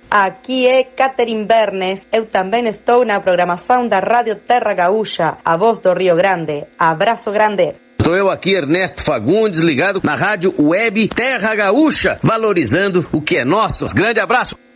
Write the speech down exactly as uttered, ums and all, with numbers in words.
Aqui é Catherine Bernes, eu também estou na programação da Rádio Terra Gaúcha, a voz do Rio Grande. Abraço grande. Estou eu aqui, Ernesto Fagundes, ligado na Rádio Web Terra Gaúcha, valorizando o que é nosso. Grande abraço.